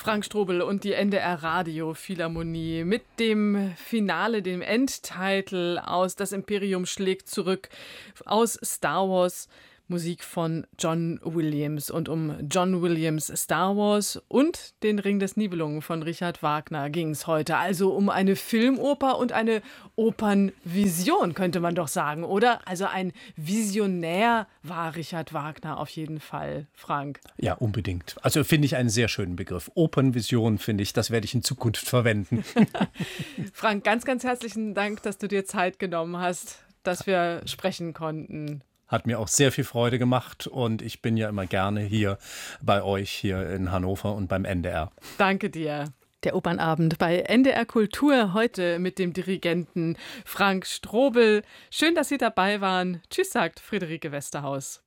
Frank Strobel und die NDR Radio Philharmonie mit dem Finale, dem Endtitel aus Das Imperium schlägt zurück aus Star Wars. Musik von John Williams. Und um John Williams Star Wars und den Ring des Nibelungen von Richard Wagner ging es heute. Also um eine Filmoper und eine Opernvision, könnte man doch sagen, oder? Also ein Visionär war Richard Wagner auf jeden Fall, Frank. Ja, unbedingt. Also finde ich einen sehr schönen Begriff. Opernvision, finde ich, das werde ich in Zukunft verwenden. Frank, ganz, ganz herzlichen Dank, dass du dir Zeit genommen hast, dass wir sprechen konnten. Hat mir auch sehr viel Freude gemacht und ich bin ja immer gerne hier bei euch hier in Hannover und beim NDR. Danke dir. Der Opernabend bei NDR Kultur heute mit dem Dirigenten Frank Strobel. Schön, dass Sie dabei waren. Tschüss, sagt Friederike Westerhaus.